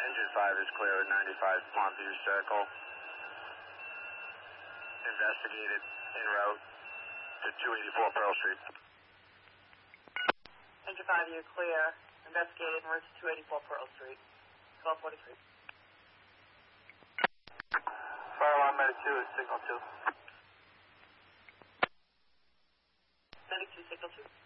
Engine 5 is clear at 95 Montview Circle. Investigated en route to 284 Pearl Street. Engine 5, you're clear. Investigated en route to 284 Pearl Street. 1243. Fire alarm Medic 2 is signal 2. Medic 2, signal 2.